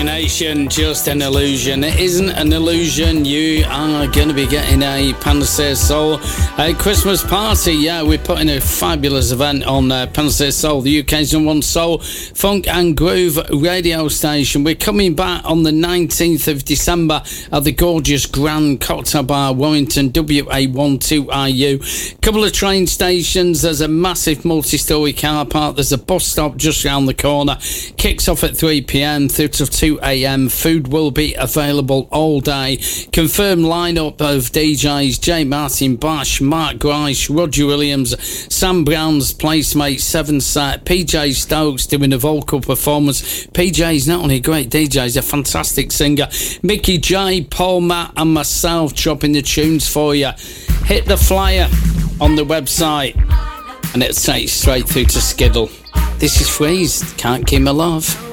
imagination, just an illusion. It isn't an illusion. You are going to be getting a Panacea Soul Christmas party. Yeah, we're putting a fabulous event on Panacea Soul, the UK's #1 soul, funk and groove radio station. We're coming back on the 19th of December at the gorgeous Grand Cocktail Bar, Warrington, WA12IU. Couple of train stations. There's a massive multi-storey car park. There's a bus stop just round the corner. Kicks off at 3 p.m. through to 2 a.m. Food will be available all day. Confirmed lineup of DJs: J. Martin Bash, Mark Grice, Roger Williams, Sam Brown's Placemate, 7 Set, PJ Stokes doing a vocal performance. PJ's not only a great DJ, he's a fantastic singer. Mickey J, Paul Matt and myself dropping the tunes for you. Hit the flyer on the website and it'll take you straight through to Skiddle. This is Freeze, Can't Keep My Love.